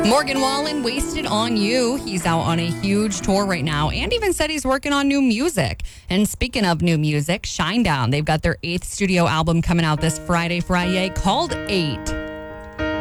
Morgan Wallen, Wasted on You. He's out on a huge tour right now and even said he's working on new music. And speaking of new music, Shinedown. They've got their 8th studio album coming out this Friday called 8.